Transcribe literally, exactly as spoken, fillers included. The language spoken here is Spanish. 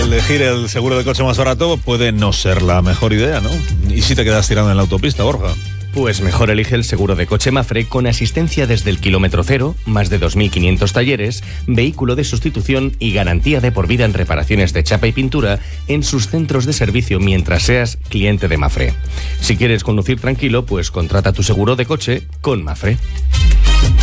elegir el seguro de coche más barato puede no ser la mejor idea, ¿no? ¿Y si te quedas tirando en la autopista, Borja? Pues mejor elige el seguro de coche Mafre con asistencia desde el kilómetro cero, más de dos mil quinientos talleres, vehículo de sustitución y garantía de por vida en reparaciones de chapa y pintura en sus centros de servicio mientras seas cliente de Mafre. Si quieres conducir tranquilo, pues contrata tu seguro de coche con Mafre.